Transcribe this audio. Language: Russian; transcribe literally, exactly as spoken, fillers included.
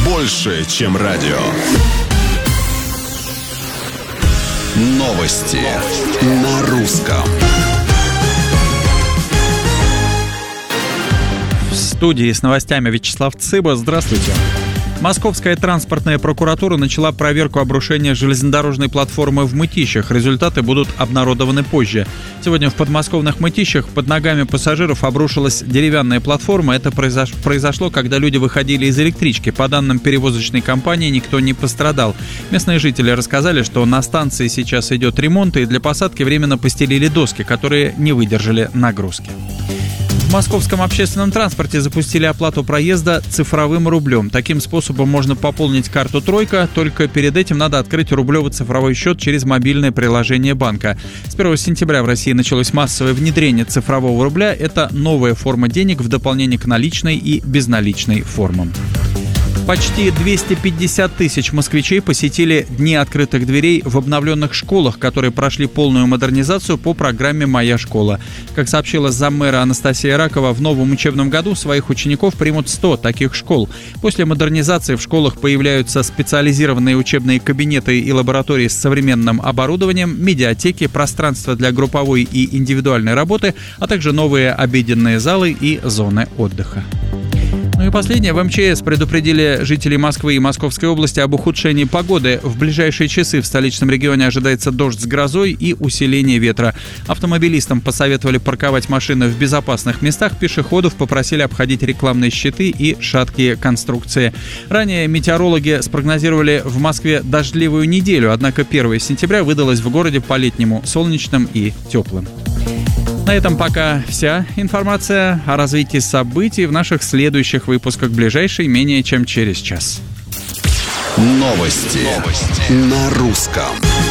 больше, чем радио. Новости на русском. В студии с новостями Вячеслав Цыба. Здравствуйте. Московская транспортная прокуратура начала проверку обрушения железнодорожной платформы в Мытищах. Результаты будут обнародованы позже. Сегодня в подмосковных Мытищах под ногами пассажиров обрушилась деревянная платформа. Это произошло, когда люди выходили из электрички. По данным перевозочной компании, никто не пострадал. Местные жители рассказали, что на станции сейчас идет ремонт, и для посадки временно постелили доски, которые не выдержали нагрузки. В московском общественном транспорте запустили оплату проезда цифровым рублем. Таким способом можно пополнить карту «Тройка», только перед этим надо открыть рублевый цифровой счет через мобильное приложение банка. С первого сентября в России началось массовое внедрение цифрового рубля. Это новая форма денег в дополнение к наличной и безналичной формам. Почти двести пятьдесят тысяч москвичей посетили Дни открытых дверей в обновленных школах, которые прошли полную модернизацию по программе «Моя школа». Как сообщила заммэра Анастасия Ракова, в новом учебном году своих учеников примут сто таких школ. После модернизации в школах появляются специализированные учебные кабинеты и лаборатории с современным оборудованием, медиатеки, пространства для групповой и индивидуальной работы, а также новые обеденные залы и зоны отдыха. Ну и последнее. В эм че эс предупредили жителей Москвы и Московской области об ухудшении погоды. В ближайшие часы в столичном регионе ожидается дождь с грозой и усиление ветра. Автомобилистам посоветовали парковать машины в безопасных местах. Пешеходов попросили обходить рекламные щиты и шаткие конструкции. Ранее метеорологи спрогнозировали в Москве дождливую неделю, однако первое сентября выдалось в городе по-летнему солнечным и теплым. На этом пока вся информация о развитии событий в наших следующих выпусках, ближайшей менее чем через час. Новости, Новости. На русском.